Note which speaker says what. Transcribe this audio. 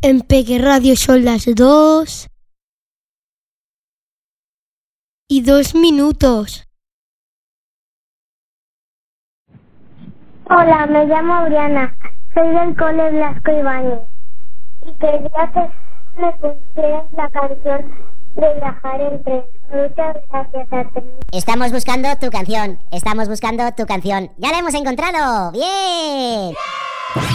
Speaker 1: En Peque Radio son las 2:02.
Speaker 2: Hola, me llamo Briana, soy del cole Blasco Ibáñez y quería que me pusieras la canción de Viajar en tren. Muchas gracias a ti.
Speaker 3: Estamos buscando tu canción. ¡Ya la hemos encontrado! ¡Bien!